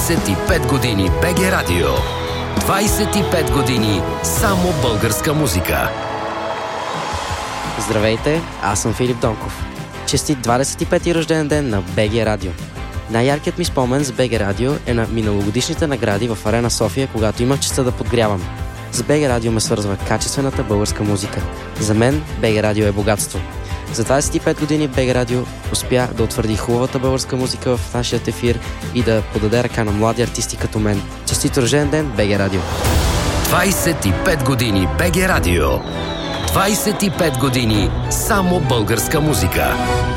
25 години БГ Радио. 25 години само българска музика. Здравейте, аз съм Филип Донков. Честит 25-ти рожден ден на БГ Радио. Най-яркият ми спомен с БГ Радио е на миналогодишните награди в Арена София, когато имах честта да подгрявам. С БГ Радио ме свързва качествената българска музика. За мен БГ Радио е богатство. За 25 години БГ Радио успя да утвърди хубавата българска музика в нашия ефир и да подаде ръка на млади артисти като мен. Честит рожден ден, БГ Радио! 25 години БГ Радио. 25 години само българска музика.